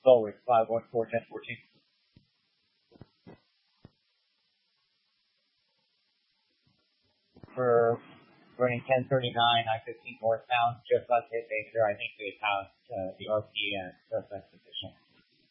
Forward, 514, 1014. For running 1039, I-15 northbound, just left hit Baker. I think we passed the RP and suspect